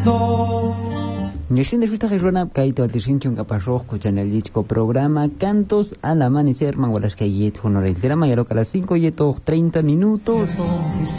Ñuqsin disfruta Rona Kaito Atishinchun Caparrojo Chanelichco programa Cantos al Amanecer Mangualas Kayet Honor el Terama y a las 5:30 minutos.